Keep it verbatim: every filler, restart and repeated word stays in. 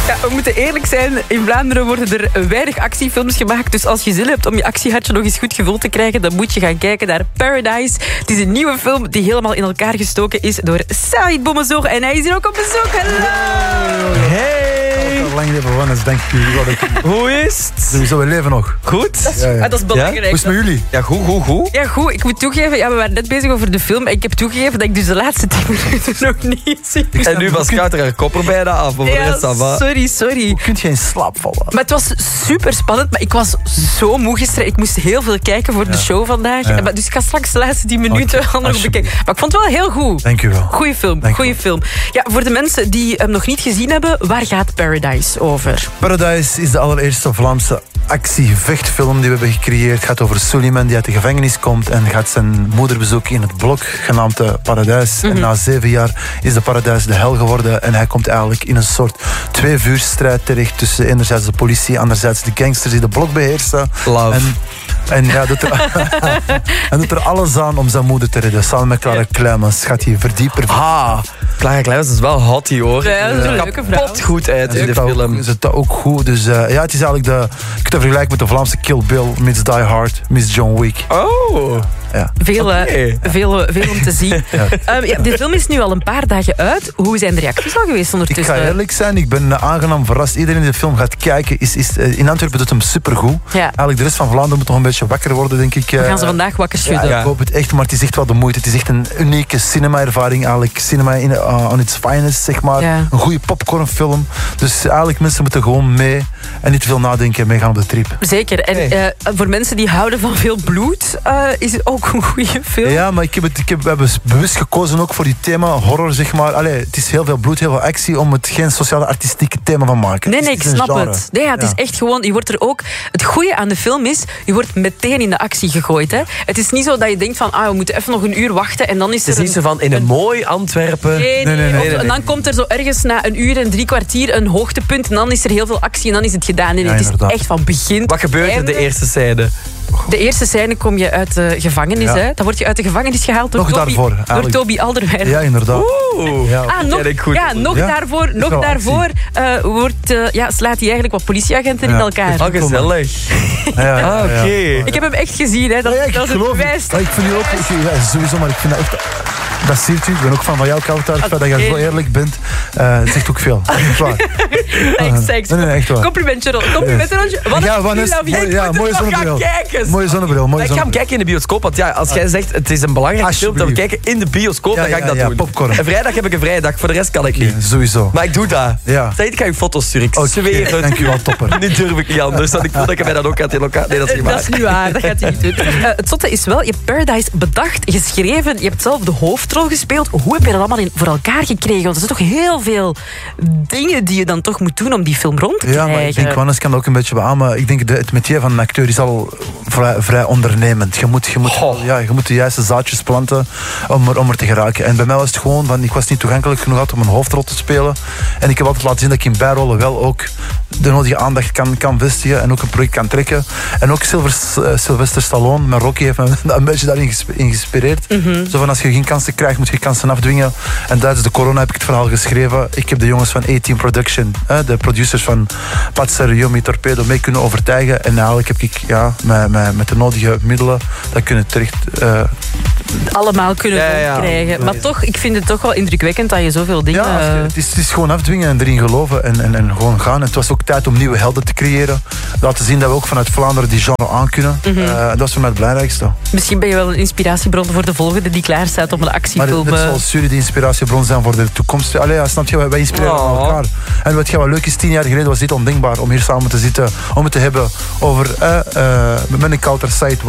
Ja, we moeten eerlijk zijn. In Vlaanderen worden er weinig actiefilms gemaakt. Dus als je zin hebt om je actiehartje nog eens goed gevuld te krijgen, dan moet je gaan kijken naar Paradise. Het is een nieuwe film die helemaal in elkaar gestoken is door Saïd Boumezor. En hij is hier ook op bezoek. Hallo! Hey! Lang leven van is, denk ik. Hoe is het? Sowieso, we leven nog. Goed? Dat is, Ja, ja. ah, dat is belangrijk. Hoe is het met jullie? Ja, goed, goed, goed. Ja, goed. Ik moet toegeven, ja, we waren net bezig over de film. En ik heb toegegeven dat ik dus de laatste tien minuten nog niet zie. En nu was Schuiter haar kop er bijna af. Maar voor de rest Ja, dat va. sorry, sorry. Je kunt geen slaap vallen. Maar het was super spannend, maar ik was zo moe gisteren. Ik moest heel veel kijken voor de show vandaag. Ja. Maar Dus ik ga straks de laatste tien minuten Oké, al nog alsjeblieft. bekijken. Maar ik vond het wel heel goed. Dank u wel. Goeie film, Dank goeie u film. Ja, voor de mensen die hem nog niet gezien hebben, waar gaat Paradise over? Paradise is de allereerste Vlaamse actie-vechtfilm die we hebben gecreëerd. Het gaat over Suleiman die uit de gevangenis komt en gaat zijn moeder bezoeken in het blok genaamd de Paradijs. Mm-hmm. En na zeven jaar is de Paradijs de hel geworden en hij komt eigenlijk in een soort tweevuurstrijd terecht tussen enerzijds de politie, anderzijds de gangsters die de blok beheersen. Love. En, en ja, doet er, en doet er alles aan om zijn moeder te redden. Samen met Clara Kleimans gaat hij verdieper. Ah, Clara Kleimans is wel hot hier, hoor. Ja, dat is een Ziet er leuke vrouw. kapot goed uit in Zit de dat film. ook, zit dat ook goed. Dus uh, ja, het is eigenlijk de... Je kunt het vergelijken met de Vlaamse Kill Bill, meets Die Hard, meets John Wick. Oh. Ja. Veel, eh, Oké. veel, eh, veel om te zien. ja. Um, ja, de film is nu al een paar dagen uit. Hoe zijn de reacties al geweest Ik ondertussen? ga eerlijk zijn, ik ben uh, aangenaam verrast. Iedereen die de film gaat kijken, is, is, uh, in Antwerpen doet hem supergoed. Ja. Eigenlijk de rest van Vlaanderen moet nog een beetje wakker worden, denk ik. Uh, We gaan ze vandaag wakker ja, schudden. ik hoop het echt, maar het is echt wel de moeite. Het is echt een unieke cinema-ervaring, eigenlijk. Cinema in, uh, on its finest, zeg maar. Ja. Een goede popcornfilm. Dus eigenlijk mensen moeten gewoon mee en niet veel nadenken en meegaan op de trip. Zeker. En Hey. uh, voor mensen die houden van veel bloed, uh, is het ook een goede film. Ja, maar ik heb het, ik heb, we hebben bewust gekozen ook voor die thema horror, zeg maar. Allee, het is heel veel bloed, heel veel actie, om het geen sociale artistieke thema van maken. Nee, Het nee, is- ik het is snap een genre. het. Nee, ja, het Ja. is echt gewoon, je wordt er ook... Het goede aan de film is, je wordt meteen in de actie gegooid. Hè. Het is niet zo dat je denkt van, ah, we moeten even nog een uur wachten en dan is Het er is niet zo van in een mooi Antwerpen. Nee, nee, Nee, nee, nee, of- nee, nee. En dan komt er zo ergens na een uur en drie kwartier een hoogtepunt en dan is er heel veel actie en dan is het gedaan. En Ja, het is inderdaad. echt van begin Wat gebeurt er tot de einde. eerste scène? De eerste scène kom je uit de gevangenis. Ja. Hè. Dan word je uit de gevangenis gehaald door Nog Toby, daarvoor, door eigenlijk. Toby Alderweireld. Ja, inderdaad. Oeh. Ja, Ah, nog, ken ik goed. ja, nog Ja? daarvoor, nog wel daarvoor uh, wordt, uh, ja, slaat hij eigenlijk wat politieagenten Ja. in elkaar. Oh, gezellig. Ja, ja, ja, Ah, ja. oké. Ik heb hem echt gezien, hè. Dat, Ja, ja, ik dat is het geloof bewijs. het. Ja, ik vind je ook, ik, ja, sowieso, maar ik vind dat echt... Dat siert u. Ik ben ook fan van jou, Kouter. Het feit dat je Oké. zo eerlijk bent, uh, het zegt ook veel. Echt waar. Thanks, thanks. Nee, nee, echt waar. Complimentje, Ron. Complimentje, Ron. Wat Ja, een wat is- love you. mooi- ja, Ik moet mooie er nog gaan zonnebril. kijken. Mooie zonnebril, mooie Ik ga hem zonnebril. kijken in de bioscoop, want ja, als jij zegt het is een belangrijke film dat we Alsjeblieft. kijken in de bioscoop, Ja, dan ga ik ja, dat ja, doen. popcorn. En vrijdag heb ik een vrije dag, voor de rest kan ik niet. Ja, sowieso. Maar ik doe dat. Ja. Zeg, ik ga je foto's sturen. Ik Oké, zweer het. dank u wel, topper. Nu durf ik niet anders, want ik voel dat ik mij dan ook gaat in elkaar... Nee, dat is niet Dat waar. is niet waar, dat gaat hij niet doen. Uh, het zotte is wel, je hebt Paradise bedacht, geschreven, je hebt zelf de hoofdrol gespeeld. Hoe heb je dat allemaal in, voor elkaar gekregen? Want er zijn toch heel veel dingen die je dan toch moet doen om die film rond te Ja, krijgen. maar ik denk, Wannes kan dat ook een beetje beamen. Ik denk, de, het métier van een acteur is al vrij, vrij ondernemend. Je moet, je, moet, Goh. ja, je moet de juiste zaadjes planten om er, om er te geraken. En bij mij was het gewoon, van, ik was niet toegankelijk genoeg had om een hoofdrol te spelen. En ik heb altijd laten zien dat ik in bijrollen wel ook de nodige aandacht kan, kan vestigen en ook een project kan trekken. En ook Sylvester, uh, Sylvester Stallone met Rocky heeft me een beetje daarin gesp- in geïnspireerd. Mhm. Zo van, als je geen kansen krijgt, moet je kansen afdwingen. En tijdens de corona heb ik het verhaal geschreven. Ik heb de jongens van A-Team Production, hè, de producers van Patser, Yumi, Torpedo, mee kunnen overtuigen. En eigenlijk heb ik ja, met, met, met de nodige middelen dat kunnen terecht... Uh, allemaal kunnen Ja, ja. krijgen. Maar toch, ik vind het toch wel indrukwekkend dat je zoveel dingen... ja, eh, het is, het is gewoon afdwingen en erin geloven en, en, en gewoon gaan. En het was ook tijd om nieuwe helden te creëren. Laten zien dat we ook vanuit Vlaanderen die genre aankunnen. Mhm. Uh, dat is voor mij het belangrijkste. Misschien ben je wel een inspiratiebron voor de volgende die klaar staat om een Maar actiefilm... net eh, zoals jullie die inspiratiebron zijn voor de toekomst. Allee, ja, snap je, wij- wij inspireren Oh. elkaar. En wat wat leuk is, tien jaar geleden was dit ondenkbaar om hier samen te zitten, om het te hebben over uh, uh, met een Kouter site.